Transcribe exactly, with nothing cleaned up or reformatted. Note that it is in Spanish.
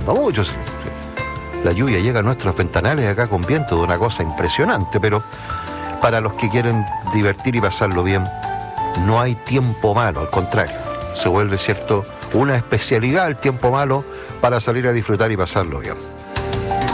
lloviendo mucho. La lluvia llega a nuestros ventanales acá con viento de una cosa impresionante, pero para los que quieren divertir y pasarlo bien, no hay tiempo malo, al contrario, se vuelve, cierto, una especialidad el tiempo malo para salir a disfrutar y pasarlo bien.